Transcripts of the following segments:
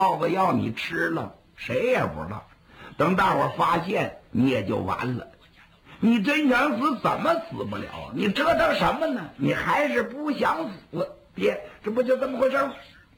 耗子药你吃了，谁也不知道。等大伙发现，你也就完了。你真想死，怎么死不了？你折腾什么呢？你还是不想死。爹，这不就这么回事吗？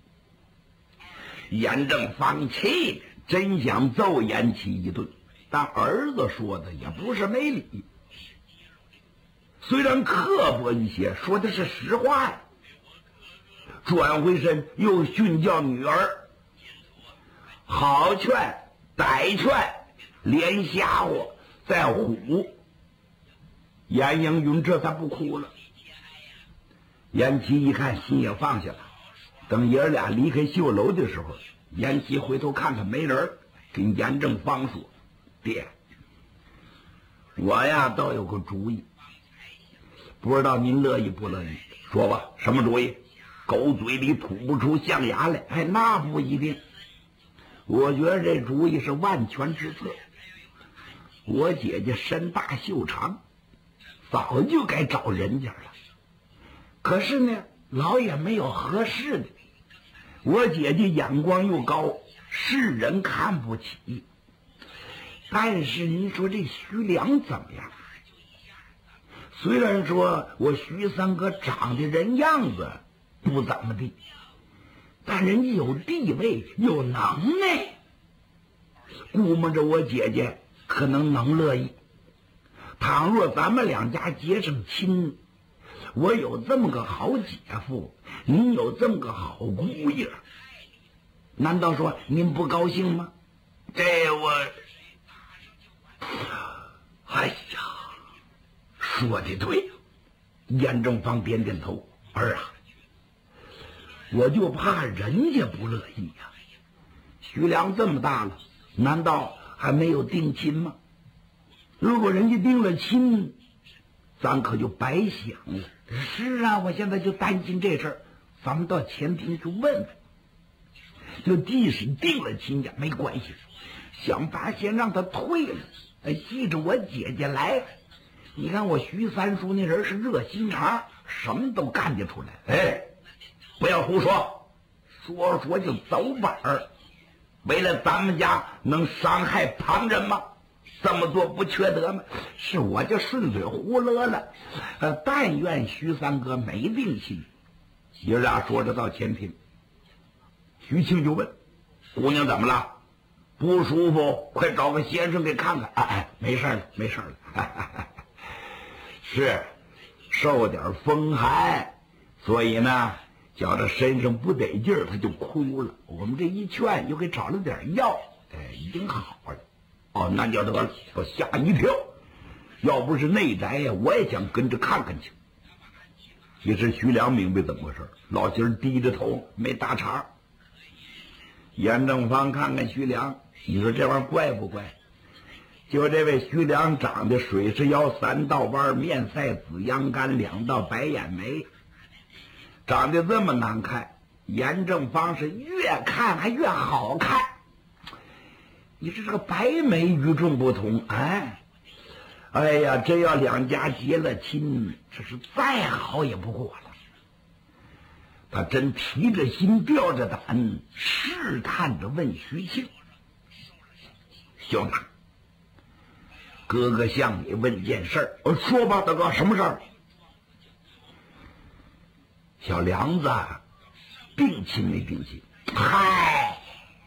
严正放气，真想揍严琦一顿，但儿子说的也不是没理。虽然刻薄一些，说的是实话呀。转回身又训教女儿，好劝歹劝，连吓唬再唬。严应云这才不哭了。严琦一看，心也放下了。等爷儿俩离开绣楼的时候，严琦回头看看没人，跟严正方说：“爹，我呀倒有个主意，不知道您乐意不乐意？说吧，什么主意？狗嘴里吐不出象牙来。哎，那不一定。我觉得这主意是万全之策。我姐姐身大秀长，早就该找人家了。可是呢，老也没有合适的。我姐姐眼光又高，世人看不起。但是您说这徐良怎么样？虽然说我徐三哥长得人样子不怎么地，但人家有地位，有能耐，估摸着我姐姐可能乐意。倘若咱们两家结上亲，我有这么个好姐夫，您有这么个好姑爷，难道说您不高兴吗？这我，哎呀，说的对。严正方点点头，儿啊，我就怕人家不乐意呀。徐良这么大了，难道还没有定亲吗？如果人家定了亲，咱可就白想了。是啊，我现在就担心这事儿，咱们到前厅去问问。就即使定了亲家没关系，想法先让他退了，记着我姐姐来。你看我徐三叔那人是热心肠，什么都干得出来。哎，不要胡说，说就走本儿。为了咱们家能伤害旁人吗？这么做不缺德吗？是我就顺嘴胡勒了。但愿徐三哥没定心。爷俩说着到前厅，徐庆就问：“姑娘怎么了？不舒服？快找个先生给看看。”哎，没事了，没事了。是受点风寒，所以呢，觉着身上不得劲儿，他就哭了。我们这一劝，又给找了点药，已经好了。哦，那就得了，我吓一跳。要不是内宅呀，我也想跟着看看去。其实徐良明白怎么回事，老心低着头没搭茬。严正方看看徐良，你说这玩意儿怪不怪？就这位徐良长得水是腰3道弯，面赛紫阳干，2道白眼眉，长得这么难看，严正方是越看还越好看。你这个白眉与众不同，哎呀，这要两家结了亲，这是再好也不过了。他真提着心吊着胆，试探着问徐庆：“兄弟，哥哥向你问件事儿。”“说吧，大哥，什么事儿？”“小梁子定亲没定亲？”“嗨，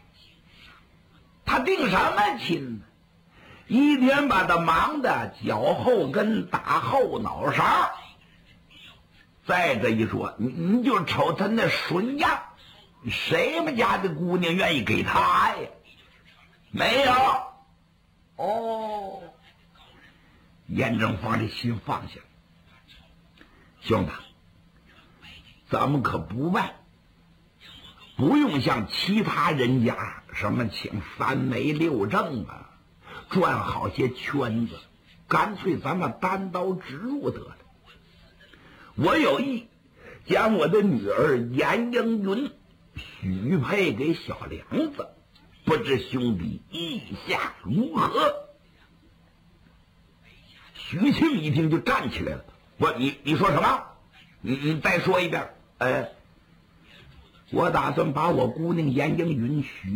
他定什么亲呢？一天把他忙的脚后跟打后脑勺。再这一说，你就瞅他那损样，谁们家的姑娘愿意给他呀？没有。”“哦。”严正方的心放下了。“兄弟，咱们可不办，不用像其他人家什么请3媒6证啊，转好些圈子，干脆咱们单刀直入得了。我有意将我的女儿严应云许配给小梁子，不知兄弟意下如何？”徐庆一听就站起来了：“你说什么？你再说一遍。”“ 我打算把我姑娘严应允许